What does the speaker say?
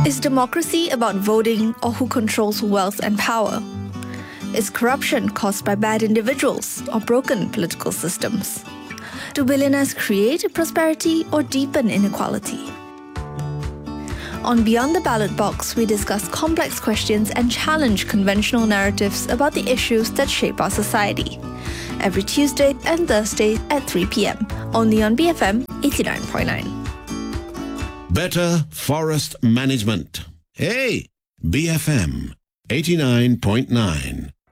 Is democracy about voting or who controls wealth and power? Is corruption caused by bad individuals or broken political systems? Do billionaires create prosperity or deepen inequality? On Beyond the Ballot Box, we discuss complex questions and challenge conventional narratives about the issues that shape our society. Every Tuesday and Thursday at 3 p.m. only on BFM 89.9. Better Forest Management. Hey, BFM 89.9.